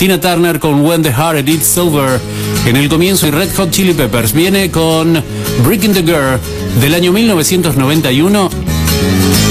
Tina Turner con When the Heart It's Over en el comienzo, y Red Hot Chili Peppers viene con Breaking the Girl del año 1991.